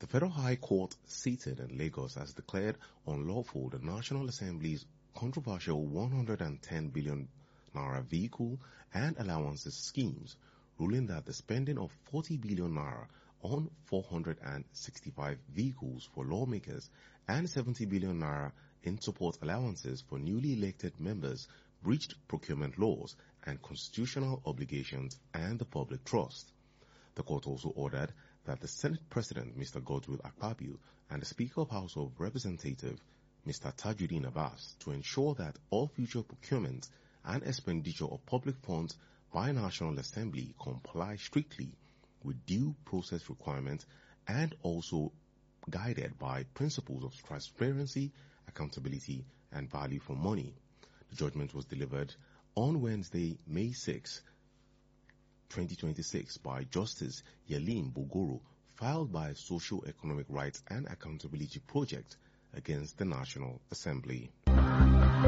The Federal High Court seated in Lagos has declared unlawful the National Assembly's controversial 110 billion naira vehicle and allowances schemes, ruling that the spending of 40 billion naira on 465 vehicles for lawmakers and 70 billion naira in support allowances for newly elected members breached procurement laws and constitutional obligations and the public trust. The court also ordered that the Senate President, Mr. Godswill Akpabio, and the Speaker of House of Representatives, Mr. Tajuddin Abbas, to ensure that all future procurement and expenditure of public funds by National Assembly comply strictly with due process requirements and also guided by principles of transparency, accountability, and value for money. The judgment was delivered on Wednesday, May 6, 2026 by Justice Yelim Bogoro, filed by Socio-Economic Rights and Accountability Project against the National Assembly.